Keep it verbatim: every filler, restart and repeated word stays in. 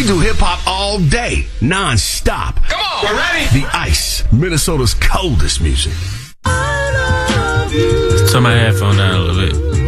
We do hip-hop all day, non-stop. Come on, we're ready. The Ice, Minnesota's coldest music. Turn my headphone down a little bit.